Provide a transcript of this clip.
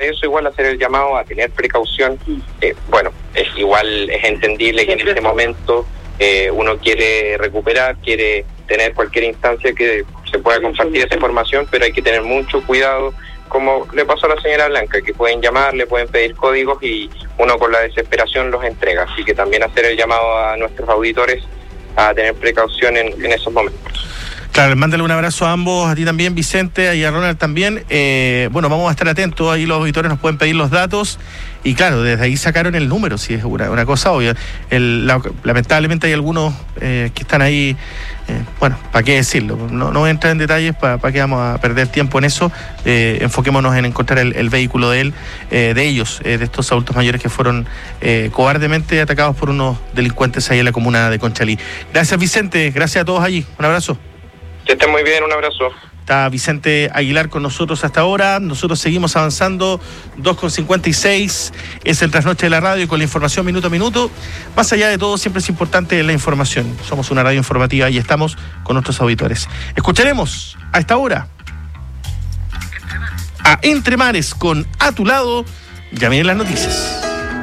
eso, igual hacer el llamado a tener precaución. Bueno, es entendible que en este momento uno quiere recuperar, quiere tener cualquier instancia que se pueda compartir esa información, pero hay que tener mucho cuidado, como le pasó a la señora Blanca, que pueden llamar, le pueden pedir códigos y uno con la desesperación los entrega. Así que también hacer el llamado a nuestros auditores a tener precaución en esos momentos. Claro, mándale un abrazo a ambos, a ti también, Vicente, y a Ronald también. Bueno, vamos a estar atentos, ahí los auditores nos pueden pedir los datos, y claro, desde ahí sacaron el número, si es una cosa obvia. Lamentablemente hay algunos que están ahí, bueno, ¿para qué decirlo? No voy a entrar en detalles, ¿para qué vamos a perder tiempo en eso? Enfoquémonos en encontrar el vehículo de ellos, de estos adultos mayores que fueron cobardemente atacados por unos delincuentes ahí en la comuna de Conchalí. Gracias, Vicente, gracias a todos allí, un abrazo. Que estén muy bien, un abrazo. Está Vicente Aguilar con nosotros hasta ahora. Nosotros seguimos avanzando. 2:56 es el Trasnoche de la Radio, y con la información minuto a minuto. Más allá de todo, siempre es importante la información. Somos una radio informativa y estamos con nuestros auditores. Escucharemos a esta hora a Entre Mares con A Tu Lado. Ya vienen las noticias.